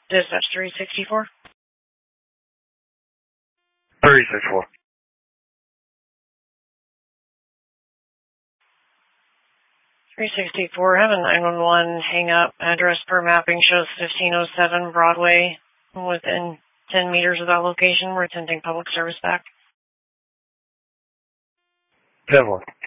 Dispatch 364. 364. 364, have a 911 hang up. Address per mapping shows 1507 Broadway. Within 10 meters of that location, we're attempting public service back. 10-1.